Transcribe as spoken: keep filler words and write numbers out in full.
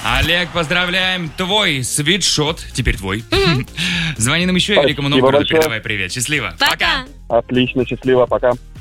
Олег, поздравляем. Твой свитшот теперь твой. Звони нам еще, Спасибо Великому Новгороду, большое. передавай привет. Счастливо. Пока. Отлично, счастливо, пока.